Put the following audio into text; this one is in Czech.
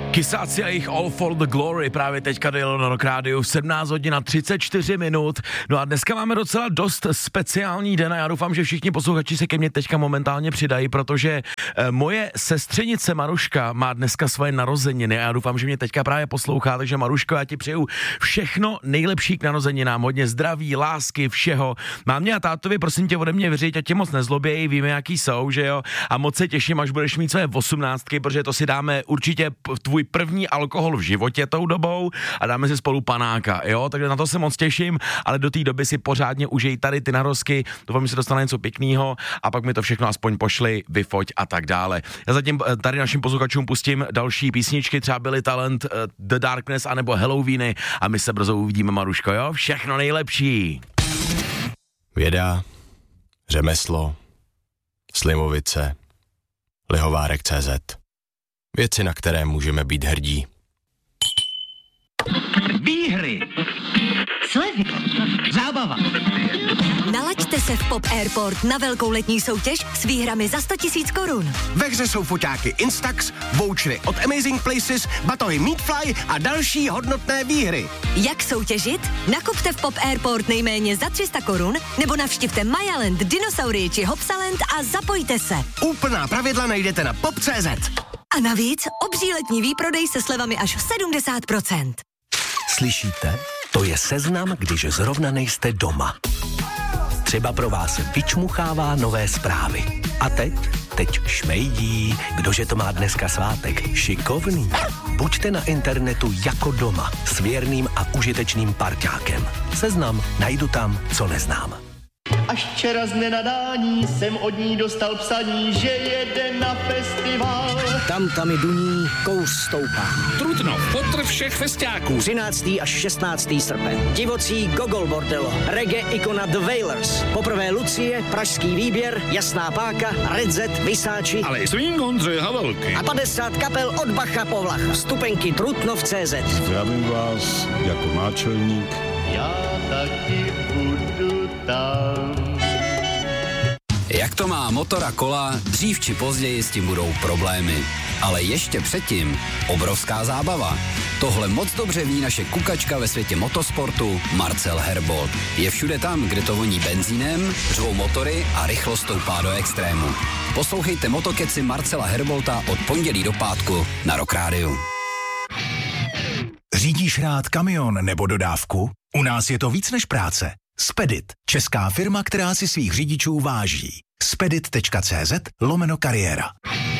Kysáci a jejich All for the Glory právě teďka dojelo na Rock Radio 17 hodin a 34 minut. No a dneska máme docela dost speciální den a já doufám, že všichni posluchači se ke mně teďka momentálně přidají, protože moje sestřenice Maruška má dneska svoje narozeniny a já doufám, že mě teďka právě poslouchá, takže Maruško, já ti přeju všechno nejlepší k narozeninám, hodně zdraví, lásky, všeho. Mámě a tátovi, prosím tě, ode mě vyřiď, ať tě moc nezlobějí, víme, jaký jsou, že jo? A moc se těším, až budeš mít své 18, protože to si dáme určitě tvůj první alkohol v životě tou dobou a dáme si spolu panáka, jo? Takže na to se moc těším, ale do té doby si pořádně užij tady ty narozky, doufám, že se dostane něco pěkného a pak mi to všechno aspoň pošli, vyfoť a tak dále. Já zatím tady našim posluchačům pustím další písničky, třeba Billy Talent, The Darkness anebo Halloweeny a my se brzo uvidíme, Maruško, jo? Všechno nejlepší. Věda, řemeslo, Slimovice, Lihovárek.cz. Věci, na které můžeme být hrdí. Výhry, slevy, zábava. Nalaďte se v Pop Airport na velkou letní soutěž s výhrami za 100 000 korun. Ve hře jsou foťáky Instax, vouchery od Amazing Places, batohy Meatfly a další hodnotné výhry. Jak soutěžit? Nakupte v Pop Airport nejméně za 300 korun nebo navštivte Mayaland, Dinosaurii či Hopsaland a zapojte se. Úplná pravidla najdete na pop.cz. A navíc obří letní výprodej se slevami až 70%. Slyšíte? To je seznam, když zrovna nejste doma. Třeba pro vás vyčmuchává nové zprávy. A teď šmejdí, kdože to má dneska svátek. Šikovný. Buďte na internetu jako doma s věrným a užitečným parťákem. Seznam najdu tam, co neznám. Až včera z nenadání jsem od ní dostal psaní, že jede na festival. Tam i duní, kous stoupá. Trutnov, potr všech festiáků. 13. až 16. srpen. Divocí Gogol Bordello, reggae ikona The Wailers. Poprvé Lucie, pražský výběr, Jasná páka, Redzet, Vysáči. Ale i swing Ondřeje Havelky. A 50 kapel od Bacha po Vlacha. Vstupenky Trutnov.cz. Zdravím vás jako náčelník. Já taky budu tam. Jak to má motor a kola, dřív či později s tím budou problémy. Ale ještě předtím obrovská zábava. Tohle moc dobře ví naše kukačka ve světě motosportu Marcel Herbold. Je všude tam, kde to voní benzínem, řvou motory a rychlost stoupá do extrému. Poslouchejte motokeci Marcela Herbolta od pondělí do pátku na Rock Radio. Řídíš rád kamion nebo dodávku? U nás je to víc než práce. Spedit, česká firma, která si svých řidičů váží. Spedit.cz/kariéra.